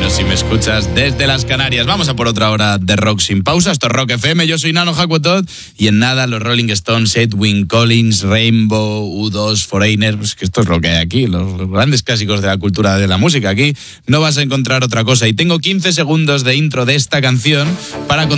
radio si me escuchas desde las Canarias. Vamos a por otra hora de rock sin pausa. Esto es Rock FM, yo soy Nano Hakuotot y en nada los Rolling Stones, Edwyn Collins, Rainbow, U2, Foreigner, pues que esto es lo que hay aquí, los grandes clásicos de la cultura de la música. Aquí no vas a encontrar otra cosa y tengo 15 segundos de intro de esta canción para